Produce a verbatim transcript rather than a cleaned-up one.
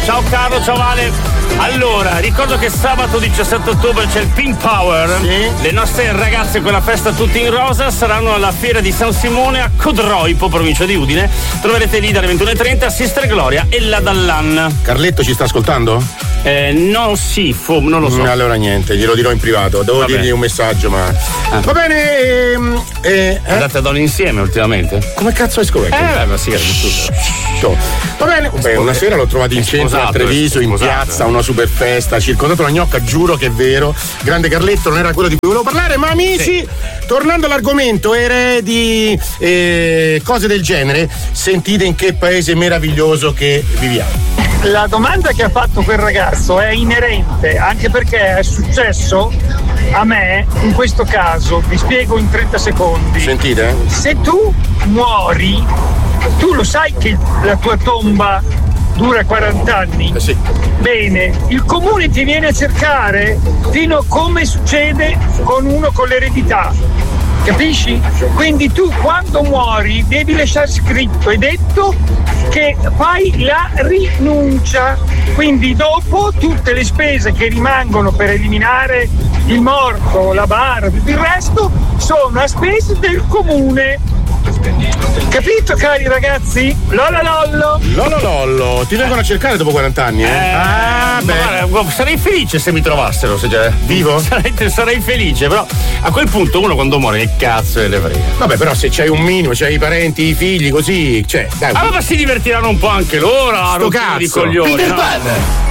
ciao Carlo, ciao Vale. Allora, ricordo che sabato diciassette ottobre c'è il Pink Power. Sì. Le nostre ragazze con la festa tutte in rosa saranno alla fiera di San Simone a Codroipo, provincia di Udine. Troverete lì dalle ventuno e trenta Sister Gloria e la Dallan. Carletto ci sta ascoltando? Eh, no, sì, fo, non lo so. Mm, allora niente, glielo dirò in privato. Devo Vabbè. dirgli un messaggio, ma. Ah. Va bene. Ehm, eh, eh? Andate a donne insieme ultimamente? Come cazzo è scorretto? Eh, ma sì, era giusto. Va bene. Beh, una sera l'ho trovato in centro a sposato, Treviso, è in sposato. piazza, una super festa, circondato la gnocca, giuro che è vero. Grande Carletto, non era quello di cui volevo parlare, ma amici, Sì. tornando all'argomento eredi, eh, cose del genere, sentite in che paese meraviglioso che viviamo. La domanda che ha fatto quel ragazzo è inerente, anche perché è successo a me in questo caso. Vi spiego in trenta secondi. Sentite? Se tu muori, tu lo sai che la tua tomba dura quaranta anni? Eh sì. Bene, il comune ti viene a cercare fino come succede con uno con l'eredità. Capisci? Quindi tu quando muori devi lasciare scritto e detto che fai la rinuncia. Quindi dopo tutte le spese che rimangono per eliminare il morto, la bara, tutto il resto sono a spese del comune. Capito, cari ragazzi? Lollo lollo. Lollo lollo, ti vengono a cercare dopo quaranta anni, eh? Eh, ah, beh. guarda, sarei felice se mi trovassero, se già Vivo? Sarei, sarei felice, però a quel punto uno quando muore che cazzo ne frega. Vabbè, però se c'hai un minimo, c'hai i parenti, i figli, così, cioè, dai. Ah, ma si divertiranno un po' anche loro, a Sto rompere di cazzo. coglioni. Peter No? Pan.